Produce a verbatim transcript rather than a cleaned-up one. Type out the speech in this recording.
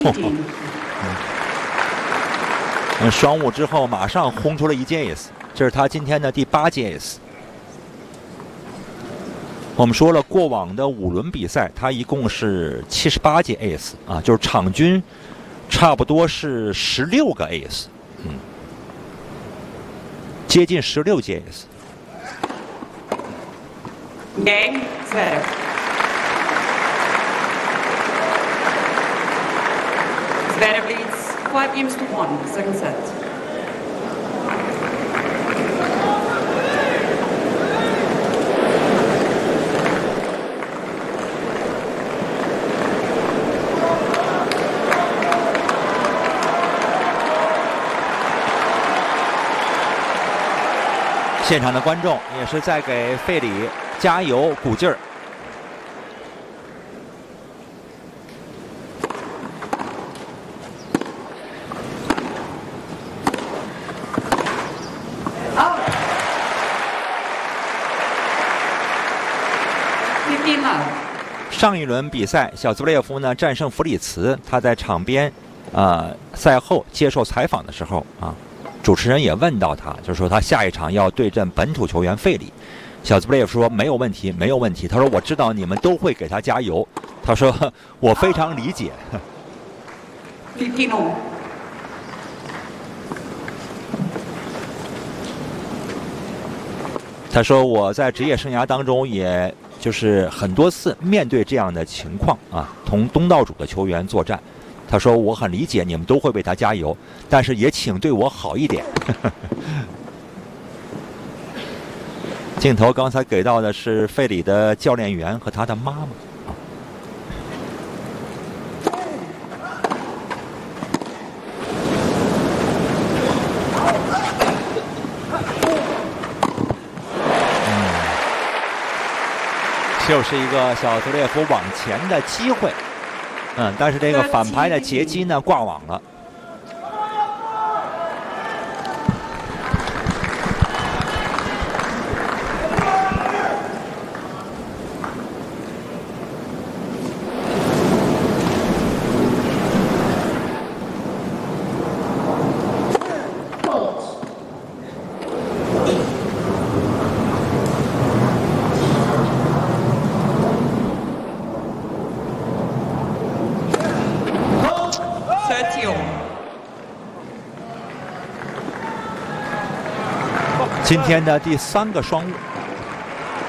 嗯，双误之后马上轰出了一阶 ace， 这是他今天的第八阶 ace。我们说了，过往的五轮比赛，他一共是七十八阶 ace 啊，就是场均差不多是十六个 ace， 嗯，接近十六阶 ace。 Game set. Zverev leads five games to one. Second set. 现场的观众也是在给费里加油鼓劲儿。上一轮比赛，小兹维列夫呢战胜弗里茨，他在场边啊、呃、赛后接受采访的时候啊。主持人也问到他，就是说他下一场要对阵本土球员费里。小兹布列夫说没有问题，没有问题。他说我知道你们都会给他加油。他说我非常理解。他说我在职业生涯当中，也就是很多次面对这样的情况啊，同东道主的球员作战。他说我很理解你们都会为他加油，但是也请对我好一点。镜头刚才给到的是费里的教练员和他的妈妈。嗯，就是一个小兹列夫往前的机会。嗯，但是这个反拍的截击呢挂网了。今天的第三个双误。